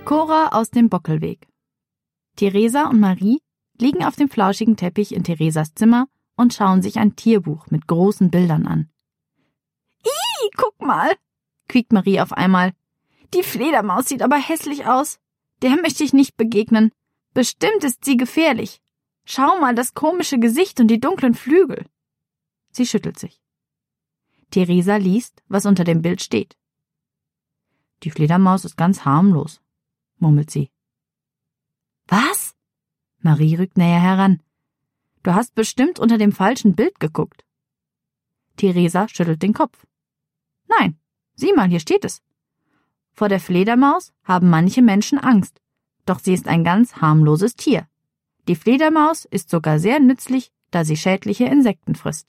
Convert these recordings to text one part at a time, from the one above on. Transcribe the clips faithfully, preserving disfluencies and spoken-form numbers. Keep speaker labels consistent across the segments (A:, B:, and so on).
A: Cora aus dem Bockelweg. Theresa und Marie liegen auf dem flauschigen Teppich in Theresas Zimmer und schauen sich ein Tierbuch mit großen Bildern an. »Ih, guck mal«, quiekt Marie auf einmal. »Die Fledermaus sieht aber hässlich aus. Der möchte ich nicht begegnen. Bestimmt ist sie gefährlich. Schau mal das komische Gesicht und die dunklen Flügel.« Sie schüttelt sich. Theresa liest, was unter dem Bild steht. »Die Fledermaus ist ganz harmlos«, murmelt sie. »Was?« Marie rückt näher heran. »Du hast bestimmt unter dem falschen Bild geguckt.« Theresa schüttelt den Kopf. »Nein, sieh mal, hier steht es. Vor der Fledermaus haben manche Menschen Angst, doch sie ist ein ganz harmloses Tier. Die Fledermaus ist sogar sehr nützlich, da sie schädliche Insekten frisst.«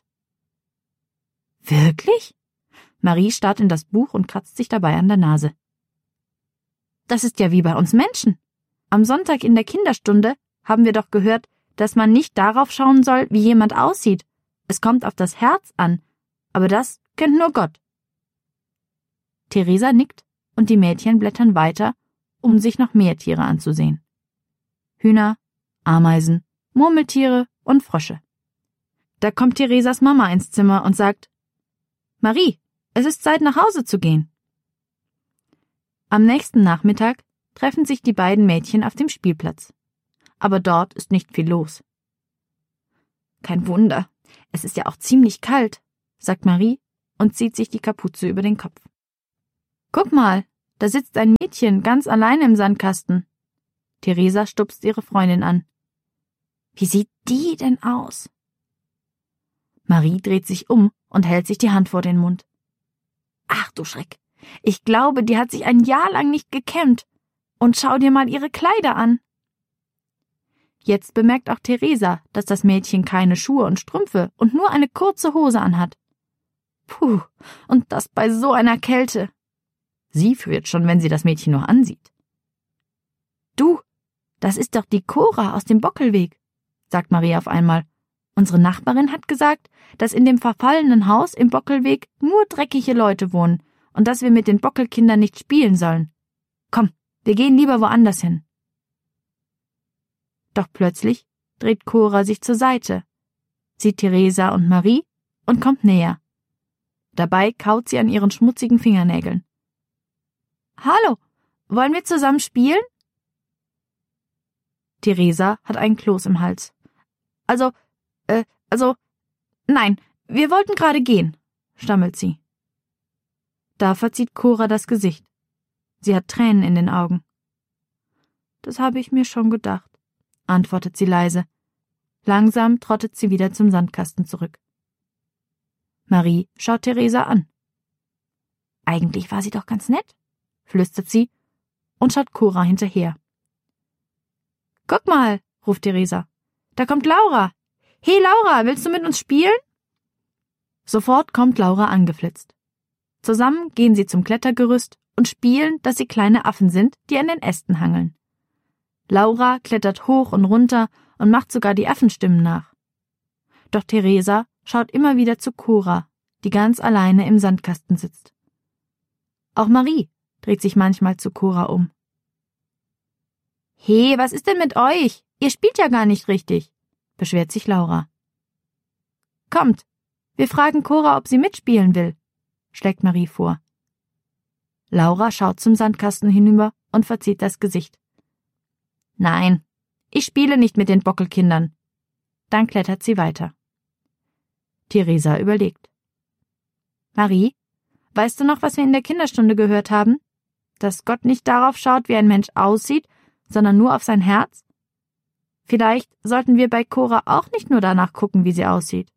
A: »Wirklich?« Marie starrt in das Buch und kratzt sich dabei an der Nase. »Das ist ja wie bei uns Menschen. Am Sonntag in der Kinderstunde haben wir doch gehört, dass man nicht darauf schauen soll, wie jemand aussieht. Es kommt auf das Herz an, aber das kennt nur Gott.« Theresa nickt und die Mädchen blättern weiter, um sich noch mehr Tiere anzusehen. Hühner, Ameisen, Murmeltiere und Frösche. Da kommt Theresas Mama ins Zimmer und sagt: »Marie, es ist Zeit, nach Hause zu gehen.« Am nächsten Nachmittag treffen sich die beiden Mädchen auf dem Spielplatz. Aber dort ist nicht viel los. »Kein Wunder, es ist ja auch ziemlich kalt«, sagt Marie und zieht sich die Kapuze über den Kopf. »Guck mal, da sitzt ein Mädchen ganz alleine im Sandkasten.« Theresa stupst ihre Freundin an. »Wie sieht die denn aus?« Marie dreht sich um und hält sich die Hand vor den Mund. »Ach du Schreck, ich glaube, die hat sich ein Jahr lang nicht gekämmt. Und schau dir mal ihre Kleider an.« Jetzt bemerkt auch Theresa, dass das Mädchen keine Schuhe und Strümpfe und nur eine kurze Hose anhat. Puh, und das bei so einer Kälte. Sie friert schon, wenn sie das Mädchen nur ansieht. »Du, das ist doch die Cora aus dem Bockelweg«, sagt Marie auf einmal. »Unsere Nachbarin hat gesagt, dass in dem verfallenen Haus im Bockelweg nur dreckige Leute wohnen und dass wir mit den Bockelkindern nicht spielen sollen. Komm, wir gehen lieber woanders hin.« Doch plötzlich dreht Cora sich zur Seite, sieht Theresa und Marie und kommt näher. Dabei kaut sie an ihren schmutzigen Fingernägeln. »Hallo, wollen wir zusammen spielen?« Theresa hat einen Kloß im Hals. Also, äh, also, nein, wir wollten gerade gehen«, stammelt sie. Da verzieht Cora das Gesicht. Sie hat Tränen in den Augen. »Das habe ich mir schon gedacht«, antwortet sie leise. Langsam trottet sie wieder zum Sandkasten zurück. Marie schaut Theresa an. »Eigentlich war sie doch ganz nett«, flüstert sie und schaut Cora hinterher. »Guck mal«, ruft Theresa, »da kommt Laura. Hey Laura, willst du mit uns spielen?« Sofort kommt Laura angeflitzt. Zusammen gehen sie zum Klettergerüst und spielen, dass sie kleine Affen sind, die an den Ästen hangeln. Laura klettert hoch und runter und macht sogar die Affenstimmen nach. Doch Theresa schaut immer wieder zu Cora, die ganz alleine im Sandkasten sitzt. Auch Marie dreht sich manchmal zu Cora um. »Hey, was ist denn mit euch? Ihr spielt ja gar nicht richtig«, beschwert sich Laura. »Kommt, wir fragen Cora, ob sie mitspielen will«, schlägt Marie vor. Laura schaut zum Sandkasten hinüber und verzieht das Gesicht. »Nein, ich spiele nicht mit den Bockelkindern.« Dann klettert sie weiter. Theresa überlegt. »Marie, weißt du noch, was wir in der Kinderstunde gehört haben? Dass Gott nicht darauf schaut, wie ein Mensch aussieht, sondern nur auf sein Herz? Vielleicht sollten wir bei Cora auch nicht nur danach gucken, wie sie aussieht.«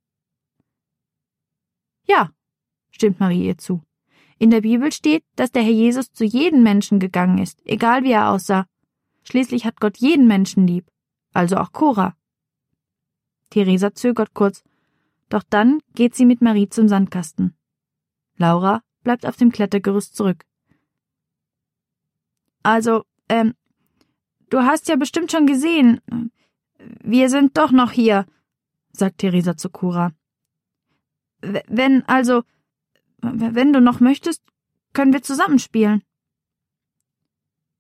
A: »Ja«, stimmt Marie ihr zu. »In der Bibel steht, dass der Herr Jesus zu jedem Menschen gegangen ist, egal wie er aussah. Schließlich hat Gott jeden Menschen lieb, also auch Cora.« Theresa zögert kurz, doch dann geht sie mit Marie zum Sandkasten. Laura bleibt auf dem Klettergerüst zurück. »Also, ähm, du hast ja bestimmt schon gesehen, wir sind doch noch hier«, sagt Theresa zu Cora. »Wenn, also, wenn du noch möchtest, können wir zusammenspielen.«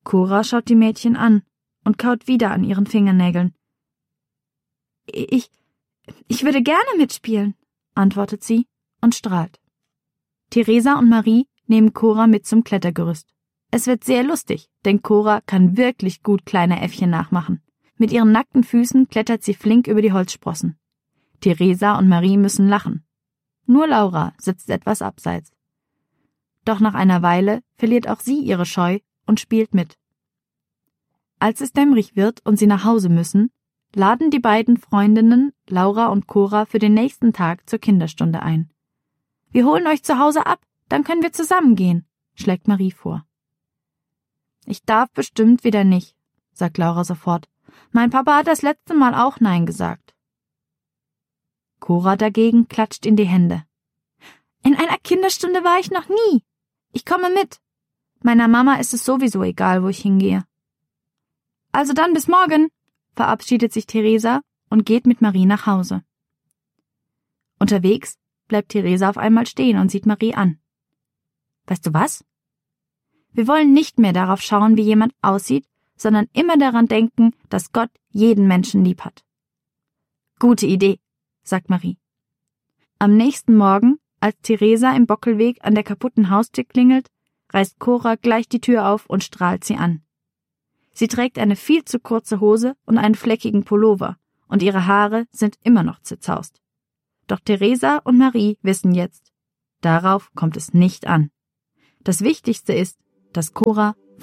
A: Cora schaut die Mädchen an und kaut wieder an ihren Fingernägeln. Ich, ich würde gerne mitspielen, antwortet sie und strahlt. Theresa und Marie nehmen Cora mit zum Klettergerüst. Es wird sehr lustig, denn Cora kann wirklich gut kleine Äffchen nachmachen. Mit ihren nackten Füßen klettert sie flink über die Holzsprossen. Theresa und Marie müssen lachen. Nur Laura sitzt etwas abseits. Doch nach einer Weile verliert auch sie ihre Scheu und spielt mit. Als es dämmerig wird und sie nach Hause müssen, laden die beiden Freundinnen Laura und Cora für den nächsten Tag zur Kinderstunde ein. Wir holen euch zu Hause ab, dann können wir zusammen gehen, schlägt Marie vor. Ich darf bestimmt wieder nicht, sagt Laura sofort. Mein Papa hat das letzte Mal auch Nein gesagt. Cora dagegen klatscht in die Hände. In einer Kinderstunde war ich noch nie. Ich komme mit. Meiner Mama ist es sowieso egal, wo ich hingehe. Also dann bis morgen, verabschiedet sich Theresa und geht mit Marie nach Hause. Unterwegs bleibt Theresa auf einmal stehen und sieht Marie an. Weißt du was? Wir wollen nicht mehr darauf schauen, wie jemand aussieht, sondern immer daran denken, dass Gott jeden Menschen lieb hat. Gute Idee, sagt Marie. Am nächsten Morgen, als Theresa im Bockelweg an der kaputten Haustür klingelt, reißt Cora gleich die Tür auf und strahlt sie an. Sie trägt eine viel zu kurze Hose und einen fleckigen Pullover, und ihre Haare sind immer noch zerzaust. Doch Theresa und Marie wissen jetzt, darauf kommt es nicht an. Das Wichtigste ist, dass Cora